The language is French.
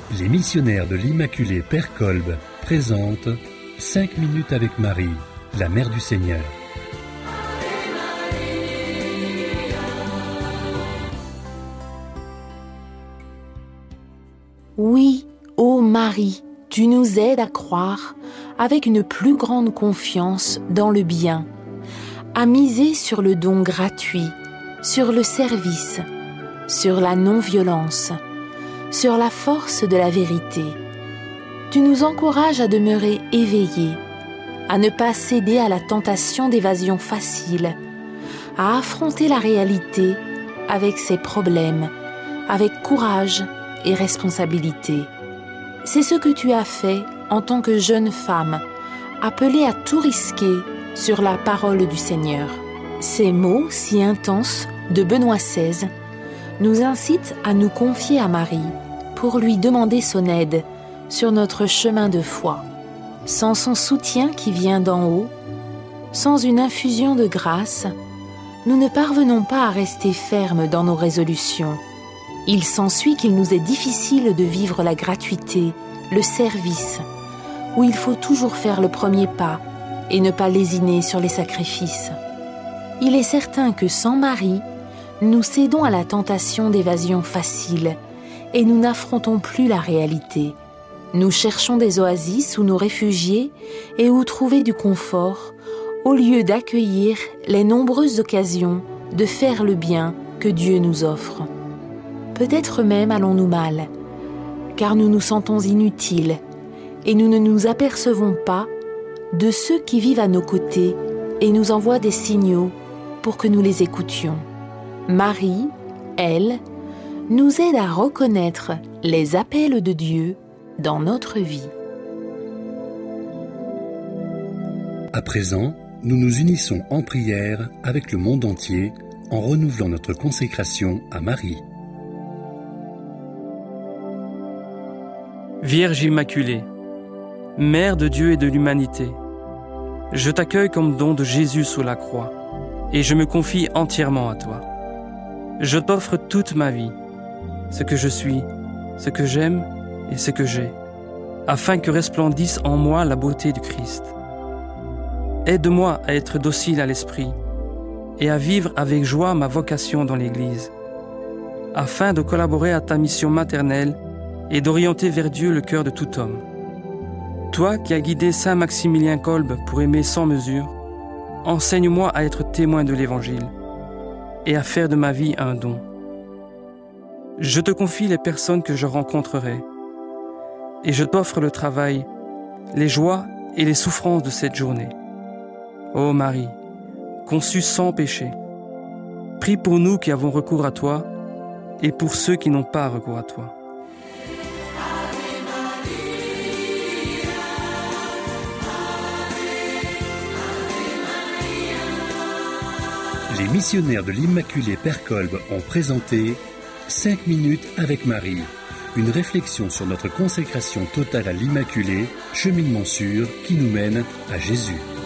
Les missionnaires de l'Immaculée Père Kolb présentent 5 minutes avec Marie, la Mère du Seigneur. Oui, ô Marie, tu nous aides à croire avec une plus grande confiance dans le bien, à miser sur le don gratuit, sur le service, sur la non-violence, sur la force de la vérité. Tu nous encourages à demeurer éveillés, à ne pas céder à la tentation d'évasion facile, à affronter la réalité avec ses problèmes, avec courage et responsabilité. C'est ce que tu as fait en tant que jeune femme, appelée à tout risquer sur la parole du Seigneur. Ces mots si intenses de Benoît XVI nous incitent à nous confier à Marie pour lui demander son aide sur notre chemin de foi. Sans son soutien qui vient d'en haut, sans une infusion de grâce, nous ne parvenons pas à rester fermes dans nos résolutions. Il s'ensuit qu'il nous est difficile de vivre la gratuité, le service, où il faut toujours faire le premier pas et ne pas lésiner sur les sacrifices. Il est certain que sans Marie, nous cédons à la tentation d'évasion facile et nous n'affrontons plus la réalité. Nous cherchons des oasis où nous réfugier et où trouver du confort, au lieu d'accueillir les nombreuses occasions de faire le bien que Dieu nous offre. Peut-être même allons-nous mal, car nous nous sentons inutiles et nous ne nous apercevons pas de ceux qui vivent à nos côtés et nous envoient des signaux pour que nous les écoutions. Marie, elle, nous aide à reconnaître les appels de Dieu dans notre vie. À présent, nous nous unissons en prière avec le monde entier en renouvelant notre consécration à Marie. Vierge Immaculée, Mère de Dieu et de l'humanité, je t'accueille comme don de Jésus sous la croix et je me confie entièrement à toi. Je t'offre toute ma vie, ce que je suis, ce que j'aime et ce que j'ai, afin que resplendisse en moi la beauté du Christ. Aide-moi à être docile à l'esprit et à vivre avec joie ma vocation dans l'Église, afin de collaborer à ta mission maternelle et d'orienter vers Dieu le cœur de tout homme. Toi qui as guidé Saint Maximilien Kolb pour aimer sans mesure, enseigne-moi à être témoin de l'Évangile et à faire de ma vie un don. Je te confie les personnes que je rencontrerai et je t'offre le travail, les joies et les souffrances de cette journée. Ô Marie, conçue sans péché, prie pour nous qui avons recours à toi et pour ceux qui n'ont pas recours à toi. Les missionnaires de l'Immaculée Père Kolb ont présenté 5 minutes avec Marie, une réflexion sur notre consécration totale à l'Immaculée, cheminement sûr qui nous mène à Jésus.